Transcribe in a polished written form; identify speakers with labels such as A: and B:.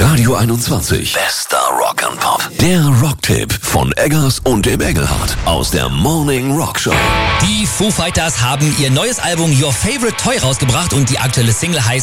A: Radio 21. Bester Rock and Pop. Der Rocktipp von Eggers und dem Engelhardt aus der Morning Rock Show.
B: Die Foo Fighters haben ihr neues Album Your Favorite Toy rausgebracht und die aktuelle Single heißt